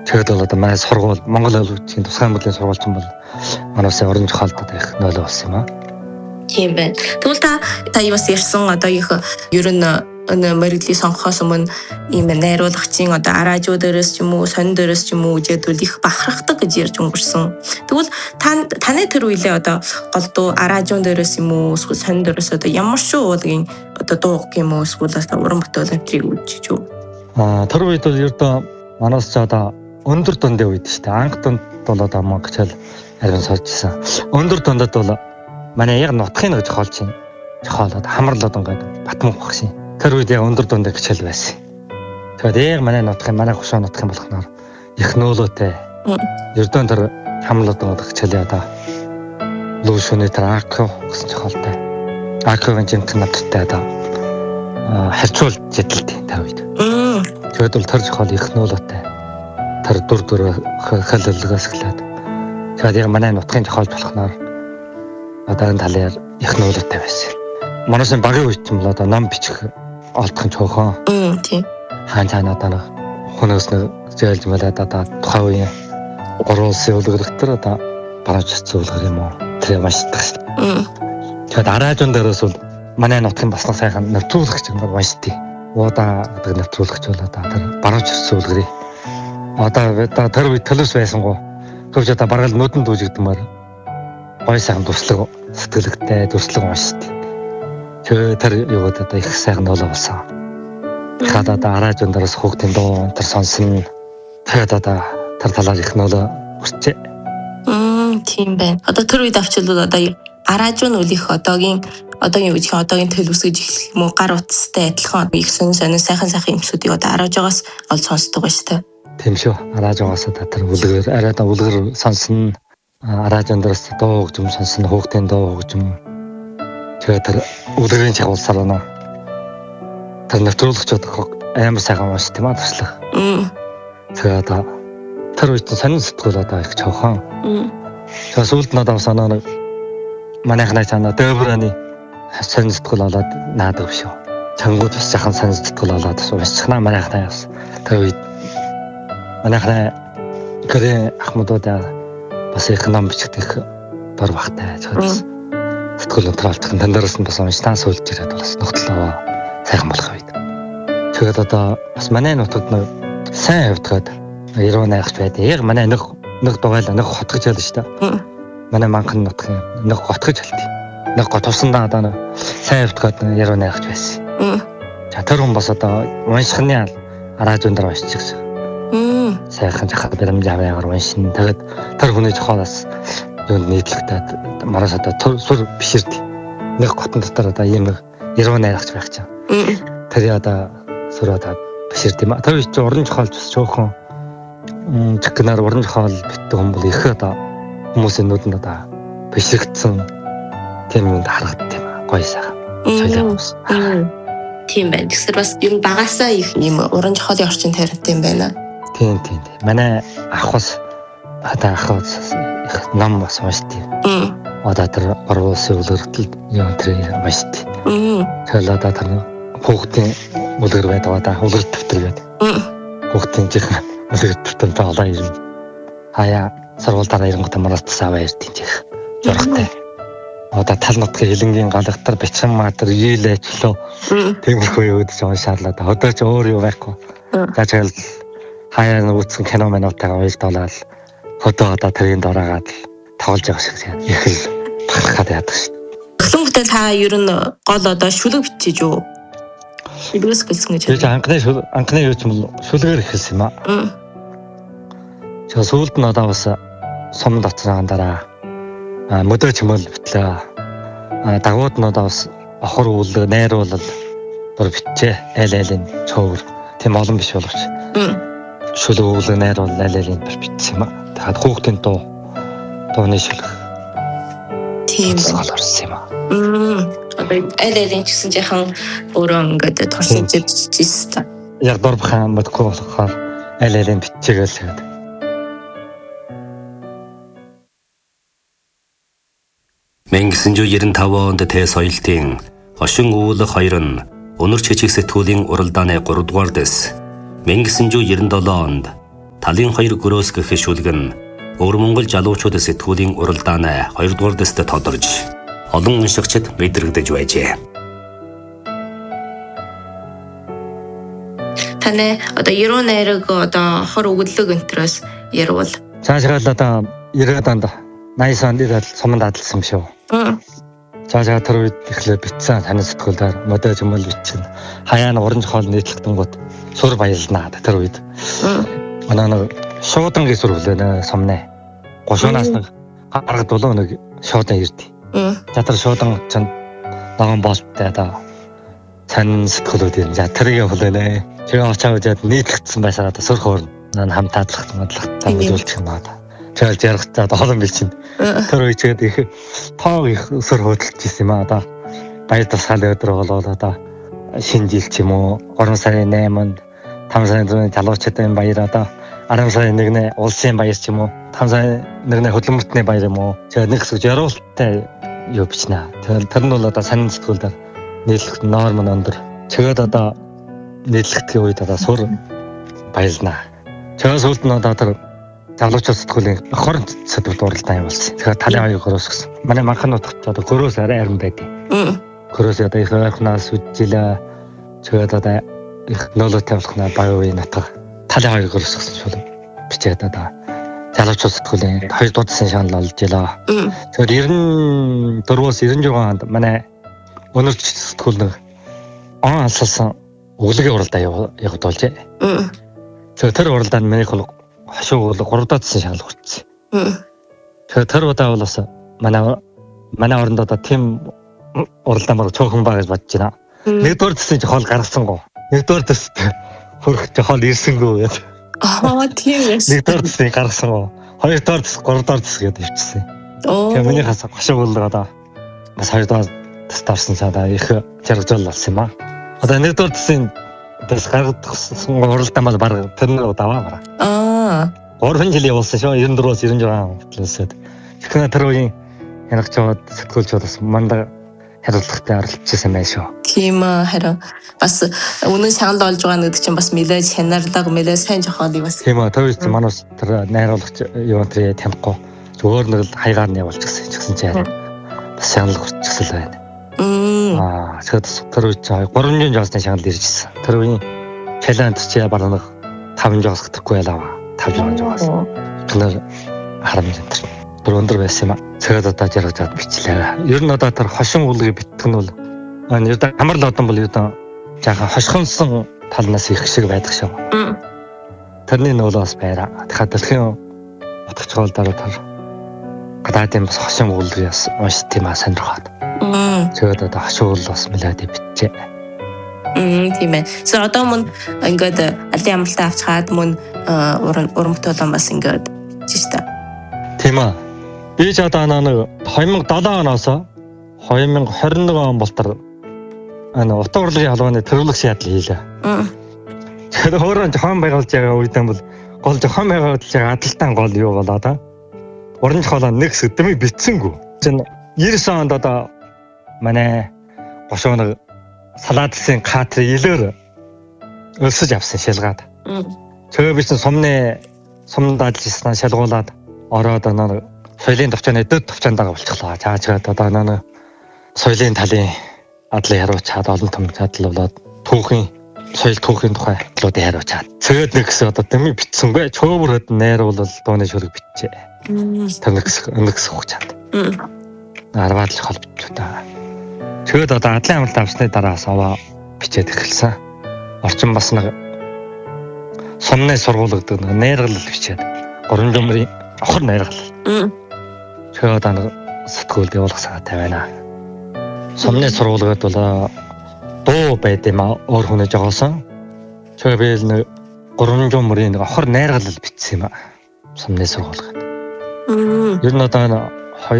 тэгээд бол одоо манай сургууль Монгол өвчгийн тусгай мөрлийн сургуульч юм бол манайсаа орон зохиолд одоо их нойлоо болсон юм аа. Тийм байна. Тэгвэл та юу бас ярьсан одоо их ер нь мэрэгдлийг сонгохоос өмнө ийм найруулагчийн одоо араажуу дээрээс ч юм уу, сонин дээрээс ч юм уу үжээдвэл их бахархдаг гэж ярьж өнгөрсөн. Тэгвэл таны тэр үеийн одоо голдуу араажуун дээрээс юм уу, эсвэл сонин дээрээс одоо ямар шүү уулгийн одоо дууг юм уу, эсвэл уран бүтээл өнтрийг үжиж юу? Тэр үед бол ердөө манаас ч одоо өндөр дундын үед шүү дээ. Анх дунд бол одоо Монголчууд арвин соржсэн. Өндөр дундад бол манай яг нутгийн нэг зохиолч юм. Зохиолоод хамарлаад ингээд Батмун багшийн. Тэр үед яг өндөр дундын хичээл байсан. Тэгээд яг манай нутгийн манай хушаа нутгийн болохноор их нөөлөөтэй. Ердөө тэр хамруулаад байгаа хичээлийн одоо лүүшүний тэр АК гэсэн зохиолтой. АК-гийн жинхэнэ надтай одоо харьцуулж ядалтай тэр үед. Тэгээд бол тэр зохиол их нөөлөөтэй. Тэр дүр хэлэлгээс эхлээд. Тэгээд яг манай нутгийн зохиолч болохноор одоо энэ талаар их нөөлөөтэй байсан. Манайс багийн үед ч юм бол одоо ном бичих олдох чөөхөн. Тийм. Хаан цаана одоо хүнээс нэг зээлж мэлээд одоо тухайн үеийн гурван улсын үлгэрэлтэр одоо баруун цэцэн үлгэр юм уу? Тэр маш их. Тэгээд араажуун дээрээс бол манай нутгийн бас нэг сайхан нэвтрүүлэгч юм байна шүү дээ. Удаа гэдэг нэвтрүүлэгч бол одоо тэр баруун цэцэн үлгэрий. Одоо тэр үед төлөс байсангүй. Тэгвч одоо бараг л нүдэнд дүүжигдмээр гой сайхан туслаг сэтгэлэгтэй туслаг маш шүү дээ. Тэр юу гэдэг их сайхан нөлөө болсон. Тэгээд одоо араажуун дээрээс хүүхдийн дуу тэр сонсон. Тэгээд одоо тэр талаар их нөлөө өрчээ. Тийм байна. Одоо тэр үед авчилбал одоо араажуун үлих одоогийн төлөвс гэж эхлэх юм уу? Гар утастай адилхан их сонин сайхан юмсуудыг одоо араажугаас олж сонсдог ба шүү дээ. Тийм шүү. Араажугаас одоо тэр үлгэр арайда үлгэр сонсон. Араажуун дээрээс дуу хөгжим сонсон, хүүхдийн дуу хөгжим. Тэгээд тэр үлгэрийн чагуулсаар байна. Тэр нэвтрүүлэгчд амар сайхан маш тийм аа туслах. Тэгээд одоо тэр үед сонин сэтгүүл одоо их чавхан. Тэгээд сүүлд надад санаа манайхнаа чана дэвраны сонин сэтгүүл болоод наадаг биш үү. Чангууд бас жахан сонин сэтгүүл болоод уншчихна манайхнаа бас. Тэр үед манайхнаа гэрээ ахмадуудаа бас их ном бичдэг дор багтай. Сэтгүүл онтраалцах тань дээрээс нь бас уншнаа суулж ирээд бас нөхдлөө сайхан болох үед. Тэгээд одоо бас манай нутагт нэг сайн явдгаад 98 ах байдаг. Яг манай нэг дугайл нэг хотгож ялна шүү дээ. Манай манхан нутгийн нэг готгож ялтыг. Нэг гот тусандаа одоо нэг сайн явдгаад 98 ах байсан. За тэр хүн бас одоо уншихны араажуун дээр уншиж гэсэн. Сайхан жахад баримжаагаар уншин. Тэгээд тэр хүний зохиолоос юунд нийтлэгдээд мараас одоо сур биширд нэг готон дотор одоо ийм 98 ахч байх чинь. Тэр одоо сур одоо биширд юм а. Тэр чинь уран зохиолч бас жоохоо чигнаар уран зохиол битдэг хүн бол их одоо хүмүүсийн нүдэнд одоо биширдсэн тийм юмд харагддаг юм а. Гоё сайхан. Соёлоос. Тийм байна. Тэгэхээр бас юм багасаа их юм уран зохиолын орчин тавьдаг юм байна. Тийм. Манай ах бас одоо ах их ном бас уншдаг. Одоо тэр гурван улсын үлгэртэл юм тэр уншдаг. Тэгэхээр одоо тэр хүүхдийн үлгэр байдаг одоо үлгэр дэвтэр гэдэг. Хүүхдийн чихэн үлгэр дэвтэртэй олоо ирнэ. Хаяа сургуультаараа ирэнгүүт мараас тасаваа ирдیں۔ Чих. Зургтай. Одоо тал нутгийн хилэнгийн галгатар бичсэн маатар ийлээчлөө. Тиймэрхүү юу гэж уншаалаа. Одоо ч өөр юу байхгүй. Жажаал хаяа нүцгэн кино минутаагаа уйлдуулаад одоо тэрийн дораагаад тоглож байгаа шиг их л бахархаад яадаг шүү. Хөглөн бүтээл та ер нь гол одоо шүлэг бичиж юу? Шүлгээс гэлсэн гэж. Тэгээд анхны юу ч юм шүлгээр ихэлсэн юм аа. Тэгээд сүүлд нь одоо бас сум доцраан дараа мөдөө чимэл битлээ. Дагууд нь одоо бас охор үйл найруулал бүр бичээ айлын цөөр тийм олон биш боловч. Шүлэг үйл найруулал айлын бичсэн юм аа. Тэгээд хүүхдийн дууны шүлэг. Тийм гол орсон юм аа. Айлын гэсэн жахан өөрөө ингээд турсан зэвчижсэн та. Яг дурбахан мэдгүй болохоор айлын бичээгээл тэгээд. Мэнгэсэнжүү 95 онд Тэ соёлтын хошин өвлөх хоёр нь өнөр чичиг сэтгүүлийн уралдааны 3 дугаар дэс. Мэнгэсэнжүү 97 онд талын хоёр гөрөөс гэх шүлэг нь Өвөр Монгол залуучуудын сэтгүүлийн уралдааны 2 дугаар дэстэд тодорж олон уншигчид мэдрэгдэж байжээ. Таны одоо 90 найраг одоо хор өгдлөг өнтрөөс ярил. Цаашаа л одоо 90-аад онд 80 онд ирээд суманд адалсан шүү. Цаашаа тэр үед ихлэ битсэн таны сэтгүүлээр модой жимэл бичсэн. Хаяа нь оранж хоол нийтлэгтэнгүүд сур баялнаа тэр үед. Манай шуудан гэсүр хүлээнэ сумнаа. Гошоонаас нэг гаргадулаа нэг шуудан ирдэ. За тэр шуудан чинь ногоон болттой одоо цан сэтгүүлүүд юм. За тэрийг хүлээнэ. Тэгээ очоод нийтлэгдсэн байсараа сүр хөөрн хамт тадлах тамилуулчих юм байна. Тэгэл яргацаад олон бил чинь. Тэр үед тэгээд их тоог их өсөр хөдөлж ирсэн юм аа одоо. Баяр тасгал өдөр болоод одоо шинэ жил ч юм уу 3 сарын 8-нд 5 сарын 4-нд залуучуудын баяр одоо 10 сарын 1-ний улсын баяр ч юм уу 5 сарын 1-ний хөдөлмөртний баяр юм уу. Тэгээд нэг хэсэг яруулттай юу бичнэ. Тэр нь бол одоо санин сэтгүүлдэр нийлэх норм өндөр. Тэгээд одоо нийлэхдгийн үед одоо сур баялнаа. Тэгээд сүүлд нь одоо тэр залуучууд сэтгүүлийн хорон сэдвүүд уралдаан явуулсан. Тэгэхээр талын хоёр гөрөөс гэсэн. Манай манханууд одоо гөрөөс арай арим байдаг. Гөрөөс одоо их ойрхоноос үджилээ. Тэгээд одоо их нөлөө тавилахнаа баяуын натга талын хоёр гөрөөс гэсэн шул бичээд одоо залуучууд сэтгүүлийн 2 дууссан шанал олж илаа. Тэгээд 94-өөс 96 онд манай өнөрч сэтгүүл нэг он алсалсан өглөгийн уралдаан явуулжээ. Тэгээд тэр уралдаанд миний хол хашуу 3 даадсан шанал хүртсэн. Тэгэхээр тэр удаа бол бас манай оронд одоо тийм уралдаан баг цөөхөн баг гэж бодож байна. Нэгдүгээр дэсний хол гаргасангүй. Нэгдүгээр дэст хөрөх хол ирсэнгүй гэдэг. Тийм ээ. Нэгдүгээр дэсний гаргасангүй. Хоёрдугаар дэс, гуравдугаар дэс гэдэг ивчсэн. Тэгээ миний хашуу одоо бас хоёрдугаар дэст орсон цаадаа их жаргажуул болсон юм аа. Одоо нэгдүгээр дэсний дэс гаргасан уралдаан бол баг тэр удаа аа. 3 жил явуулсан шүү. 94-өөс 96 хөтлөөсөд. Тэгэхээр тэр үеийн янагч жоод сэтгүүлчүүд бас мандаа хариуцлагатай оролцсон байх шүү. Тийм харин бас үнэн шанал олж байгаа гэдэг чинь бас мэдээж хянарлага мэдээж сайн жохоод бас. Тийм тэр үед манай тэр найруулагч юу тэр тамихгүй зөвөр нэг л хаягаар нь явуулчихсан ч гэсэн чинь бас шанал хүрчихсэн л байна. Тэгээд тэр үед 3 жолсны шанал иржсэн. Тэр үеийн чалент чи бараг 5 жоос гэхгүй байлаа. 5 жоос. Тэр харамж энэ. Тэр өндөр байсан юм аа. Тэгээд одоо жаргажаад бичлээ. Ер нь одоо тэр хошин уулыг битгэх нь бол ер нь хамар лодон бол ер нь жаахан хошгонсон талнаас их шиг байдаг шүү. Тэрний нөлөө бас байраа. Тэгэхээр дэлхийн утгач хоол дараа тэр гадаадын бас хошин уулыг уншд тийм аа сонирхоод. Тэгээд одоо хошин уул бас мэлээд бичээ. Тийм ээ. So одоо мөн ингээд алын амралтаа авчгаад мөн урамтуулан бас ингээд жиштэй. Тийм аа. Би ч одоо нэг 2007 оноос 2021 он болтор утга урлагийн халууны төрөлх шийдэл хийлээ. Тэгэхээр өөрөө жохон байгуулж байгаа үедээ бол гол жохон байгуулж байгаа адалтан гол юу болоо да. Оранж хоолой нэг сэдвийг битсэнгүү. Чин 99 онд одоо манай гошооног салаадсын катр илээр өлсөж авсан шалгаад. Тэгээ би чинь суманд ажилласан шалгуулад ороод соёлын төвчөний дэд төвчөндөө болчихлоо. Чаачгаад одоо соёлын талын адлын хариуцаад олон том задал болоод соёл түүхийн тухай адлуудыг хариуцаад. Тэгээд нэгс одоо дэмий битсэнгүй чөөвөр хөдөн найруулал дууны шүлэг бичээ. Тэр нэгс хугацаанд. 10-аад л хол бичлээ та. Тэгээд одоо адлын амралт авсны дараас аваа бичээд эхэлсэн. Орчин бас нэг сумны сургуулагддаг нэг найргалал бичээд 3 жумрын охор найргалал. Тэгээд одоо сэтгүүлд явуулах саатай байна. Сумны сургуулгад бол дуу байд юм аа өөр хүнээ жогоосон. Тэгээд би л нэг 3 жумрын нэг охор найргалал бичсэн юм аа. Сумны сургуулгад. Ер нь одоо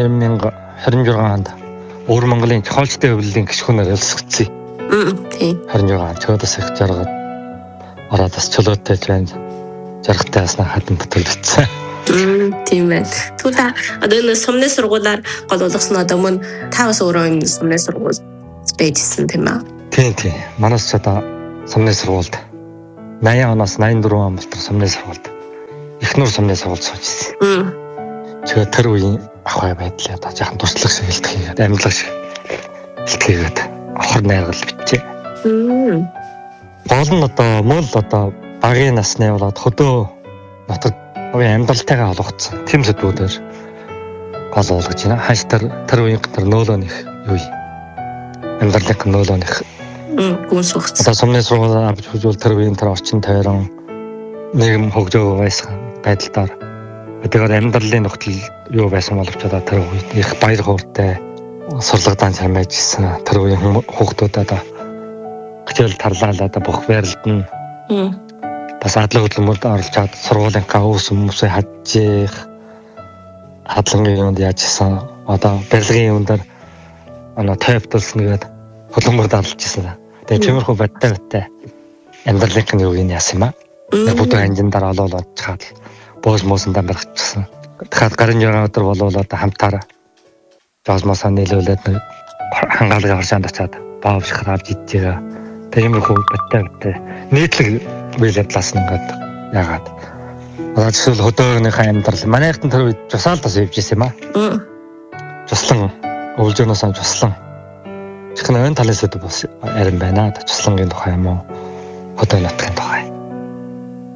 2026 онд Өвөр Монголын чухалчтай хөвлөлийн гишүүнээр өлсгцээ. Тийм. 26 чөлөөс их жаргал ороод бас чөлөөтэй байна. Жаргалтай яснаа хатан бүтэлсэн. Тийм байна. Түлээ одоо энэ сумны сургуулаар гол болгосон одоо мөн та бас өөрөө энэ сумны сургууль байжсэн тийм аа. Тийм. Манайс ч одоо сумны сургуульд 80 оноос 84 он болтор сумны сургуульд Ихнүр сумны сургууль сууж ирсэн. Тэгээд тэр үеийн ахуй байдлаа одоо жаахан туршлага шиг хэлтгэгээд амьдлага шиг хэлтгэгээд хор найргал бичээ. Гол нь одоо мөн одоо багийн насны болоод хөдөө нутаг амьдралтайгаа холбогдсон тэм сэдвүүдээр гол болгож байна. Хаш тэр үеийн тэр нөөлөөнийх юу амьдралын нөөлөөнийх гүн сухц. Одоо сумны сургууль авч хөгжүүл тэр үеийн тэр орчин тойрон нийгэм хөгжөө байсан байдлаар тэгэхээр амьдралын нөхцөл юу байсан боловч одоо тэр үед их баяр хууртай сурлагдаан чамайж гисэн тэр үеийн хүүхдүүд одоо хичээл тарлаалаа одоо бүх байралд нь бас адлаг хөдөлмөрт оролж чад сургуулийнхаа өвс хүмүүсээ хадчих хадлагын юунд яаж гисэн одоо барилгын юундаар тайвтулсан гэдэг хөдөлмөрт оролж гисэн. Тэгээ тиймэрхүү бодтой амьдралын юу юм яасан юм аа. Бүдүүн анжиндар олоолоод чаад боос моосондаа барчихсан. Тэгэхээр гарын жирийн өдөр болвол одоо хамтаараа жолмосоо нийлүүлээд хангаалгын хоршаанд очаад баав шахар авч идчихээ. Тиймэрхүү бодтой нийтлэг үйл явдлаас ингээд яагаад одоо жишээл хөдөөнийхөө амьдрал манайхтан тэр үед жусаалтаас явж исэн юм аа. Жуслан өвлжөөноос жуслан чихнэ өн талаас өдөө бас арим байна. Жуслангийн тухай юм уу хөдөөн нутгийн тухай.